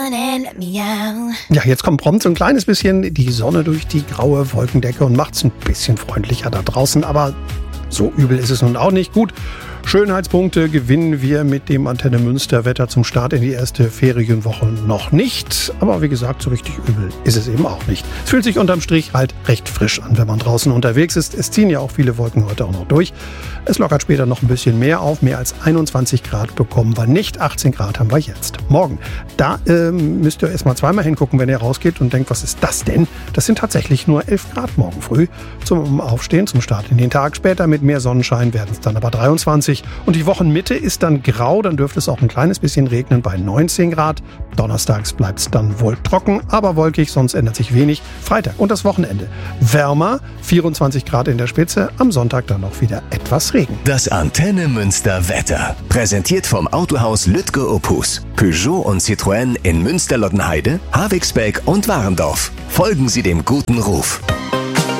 Ja, jetzt kommt prompt so ein kleines bisschen die Sonne durch die graue Wolkendecke und macht's ein bisschen freundlicher da draußen, aber so übel ist es nun auch nicht. Gut, Schönheitspunkte gewinnen wir mit dem Antenne Münster Wetter zum Start in die erste Ferienwoche noch nicht. Aber wie gesagt, so richtig übel ist es eben auch nicht. Es fühlt sich unterm Strich halt recht frisch an, wenn man draußen unterwegs ist. Es ziehen ja auch viele Wolken heute auch noch durch. Es lockert später noch ein bisschen mehr auf. Mehr als 21 Grad bekommen wir nicht. 18 Grad haben wir jetzt. Morgen, da müsst ihr erstmal zweimal hingucken, wenn ihr rausgeht und denkt, was ist das denn? Das sind tatsächlich nur 11 Grad morgen früh zum Aufstehen, zum Start in den Tag. Später mit mehr Sonnenschein werden es dann aber 23. Und die Wochenmitte ist dann grau, dann dürfte es auch ein kleines bisschen regnen bei 19 Grad. Donnerstags bleibt es dann wohl trocken, aber wolkig, sonst ändert sich wenig. Freitag und das Wochenende wärmer, 24 Grad in der Spitze, am Sonntag dann noch wieder etwas Regen. Das Antenne Münster Wetter, präsentiert vom Autohaus Lütke Opus. Peugeot und Citroën in Münster-Lottenheide, Havixbeck und Warendorf. Folgen Sie dem guten Ruf.